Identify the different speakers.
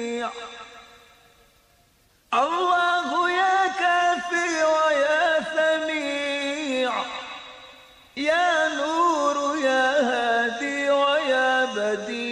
Speaker 1: الله يا كافي ويا سميع، يا نور يا هادي ويا بديع.